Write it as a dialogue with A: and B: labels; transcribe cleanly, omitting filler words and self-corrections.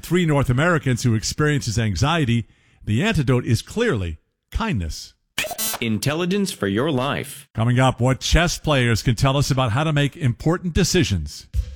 A: 3 North Americans who experiences anxiety, the antidote is clearly kindness.
B: Intelligence for your life.
A: Coming up, what chess players can tell us about how to make important decisions.